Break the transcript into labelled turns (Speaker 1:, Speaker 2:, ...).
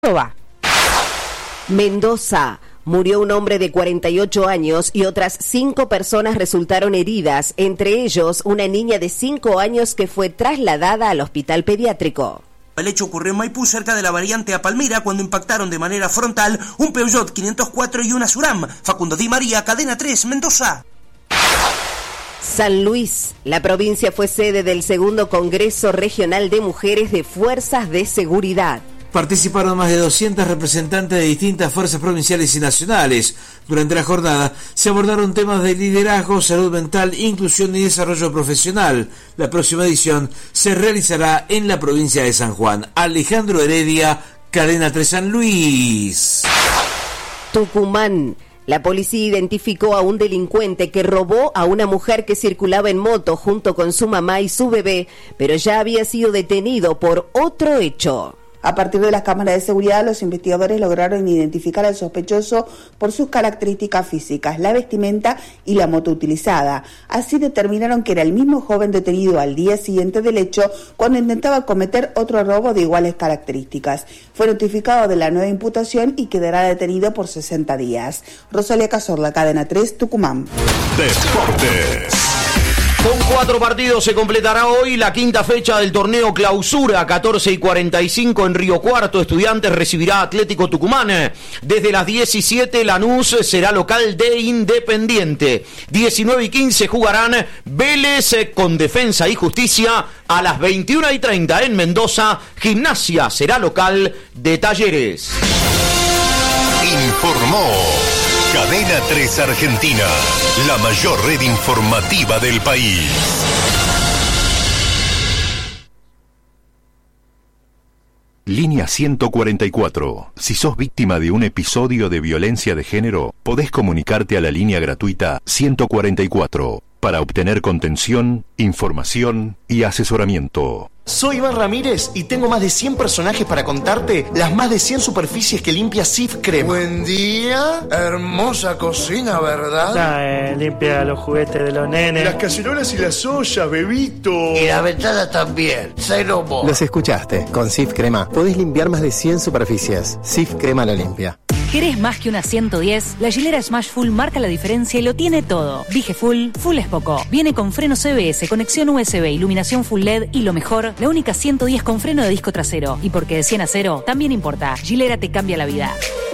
Speaker 1: Va. Mendoza. Murió un hombre de 48 años y otras 5 personas resultaron heridas, entre ellos una niña de 5 años que fue trasladada al hospital pediátrico.
Speaker 2: El hecho ocurrió en Maipú, cerca de la variante a Palmira, cuando impactaron de manera frontal un Peugeot 504 y una Suram. Facundo Di María, Cadena 3, Mendoza.
Speaker 1: San Luis. La provincia fue sede del segundo Congreso Regional de Mujeres de Fuerzas de Seguridad.
Speaker 3: Participaron más de 200 representantes de distintas fuerzas provinciales y nacionales. Durante la jornada se abordaron temas de liderazgo, salud mental, inclusión y desarrollo profesional. La próxima edición se realizará en la provincia de San Juan. Alejandro Heredia, Cadena 3 San Luis.
Speaker 1: Tucumán. La policía identificó a un delincuente que robó a una mujer que circulaba en moto junto con su mamá y su bebé, pero ya había sido detenido por otro hecho.
Speaker 4: A partir de las cámaras de seguridad, los investigadores lograron identificar al sospechoso por sus características físicas, la vestimenta y la moto utilizada. Así determinaron que era el mismo joven detenido al día siguiente del hecho cuando intentaba cometer otro robo de iguales características. Fue notificado de la nueva imputación y quedará detenido por 60 días. Rosalía Cazorla, Cadena 3, Tucumán.
Speaker 5: Deportes.
Speaker 6: Con 4 partidos se completará hoy la quinta fecha del torneo Clausura, 14:45 en Río Cuarto. Estudiantes recibirá a Atlético Tucumán. Desde las 17 Lanús será local de Independiente. 19:15 jugarán Vélez con Defensa y Justicia. A las 21:30 en Mendoza, Gimnasia será local de Talleres.
Speaker 5: Informó Cadena 3 Argentina, la mayor red informativa del país. Línea 144. Si sos víctima de un episodio de violencia de género, podés comunicarte a la línea gratuita 144 para obtener contención, información y asesoramiento.
Speaker 7: Soy Iván Ramírez y tengo más de 100 personajes para contarte las más de 100 superficies que limpia Cif Crema.
Speaker 8: Buen día, hermosa cocina, ¿verdad?
Speaker 9: Limpia los juguetes de los nenes.
Speaker 8: Las cacerolas y las ollas, bebito.
Speaker 10: Y la ventana también, cero mo.
Speaker 11: Los escuchaste, con Cif Crema podés limpiar más de 100 superficies. Cif Crema lo limpia.
Speaker 12: ¿Querés más que una 110? La Gilera Smash Full marca la diferencia y lo tiene todo. Dije Full es poco. Viene con freno CBS, conexión USB, iluminación Full LED y lo mejor, la única 110 con freno de disco trasero. Y porque de 100 a 0 también importa. Gilera te cambia la vida.